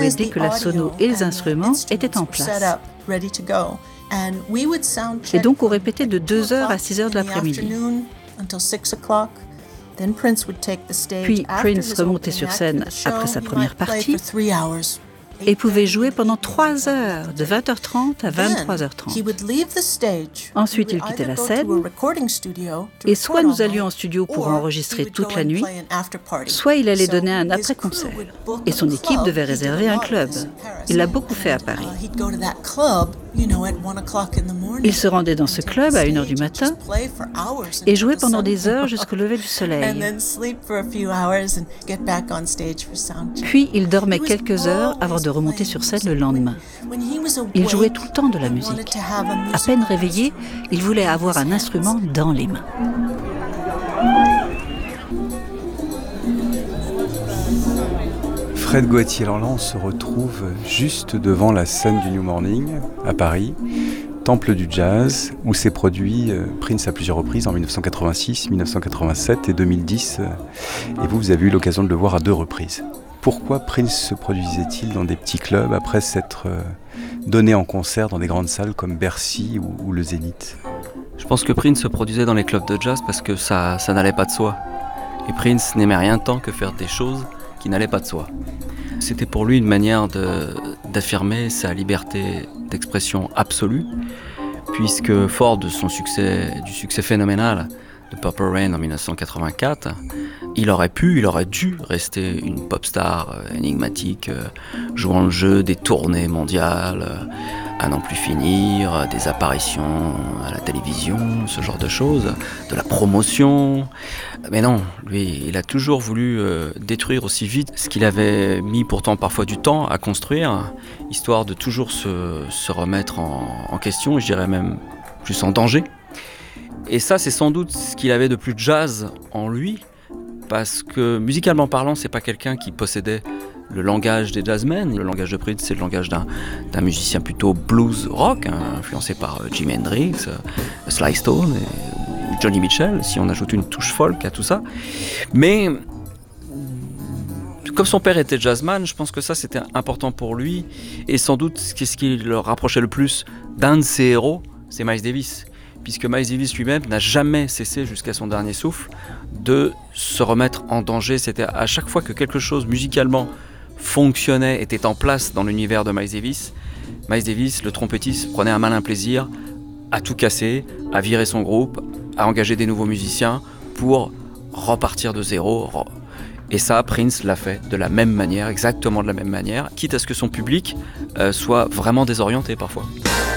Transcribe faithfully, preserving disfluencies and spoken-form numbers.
jouer dès que la sono et les instruments étaient en place. Et donc on répétait de deux heures à six heures de l'après-midi. Puis Prince remontait sur scène après sa première partie et pouvait jouer pendant trois heures, de vingt heures trente à vingt-trois heures trente. Ensuite, il quittait la scène et soit nous allions en studio pour enregistrer toute la nuit, soit il allait donner un après-concert. Et son équipe devait réserver un club. Il l'a beaucoup fait à Paris. Il se rendait dans ce club à une heure du matin et jouait pendant des heures jusqu'au lever du soleil. Puis il dormait quelques heures avant de remonter sur scène le lendemain. Il jouait tout le temps de la musique. À peine réveillé, il voulait avoir un instrument dans les mains. Fred Goatier, alors là on se retrouve juste devant la scène du New Morning à Paris, temple du jazz, où s'est produit Prince à plusieurs reprises en dix-neuf cent quatre-vingt-six, dix-neuf cent quatre-vingt-sept et deux mille dix. Et vous, vous avez eu l'occasion de le voir à deux reprises. Pourquoi Prince se produisait-il dans des petits clubs après s'être donné en concert dans des grandes salles comme Bercy ou, ou le Zénith? Je pense que Prince se produisait dans les clubs de jazz parce que ça, ça n'allait pas de soi. Et Prince n'aimait rien tant que faire des choses qui n'allaient pas de soi. C'était pour lui une manière de, d'affirmer sa liberté d'expression absolue, puisque fort de son succès, du succès phénoménal de Purple Rain en dix-neuf cent quatre-vingt-quatre, il aurait pu, il aurait dû rester une pop star énigmatique, jouant le jeu des tournées mondiales, à n'en plus finir, des apparitions à la télévision, ce genre de choses, de la promotion. Mais non, lui, il a toujours voulu euh, détruire aussi vite ce qu'il avait mis pourtant parfois du temps à construire, histoire de toujours se, se remettre en, en question, je dirais même plus en danger. Et ça, c'est sans doute ce qu'il avait de plus jazz en lui, parce que musicalement parlant, c'est pas quelqu'un qui possédait le langage des jazzmen. Le langage de Prince, c'est le langage d'un, d'un musicien plutôt blues rock, hein, influencé par euh, Jimi Hendrix, euh, Sly Stone et, ou Johnny Mitchell, si on ajoute une touche folk à tout ça. Mais comme son père était jazzman, je pense que ça c'était important pour lui. Et sans doute, ce qui le rapprochait le plus d'un de ses héros, c'est Miles Davis. Puisque Miles Davis lui-même n'a jamais cessé jusqu'à son dernier souffle de se remettre en danger. C'était à chaque fois que quelque chose musicalement fonctionnait, était en place dans l'univers de Miles Davis, Miles Davis, le trompettiste, prenait un malin plaisir à tout casser, à virer son groupe, à engager des nouveaux musiciens pour repartir de zéro. Et ça, Prince l'a fait de la même manière, exactement de la même manière, quitte à ce que son public euh, soit vraiment désorienté parfois.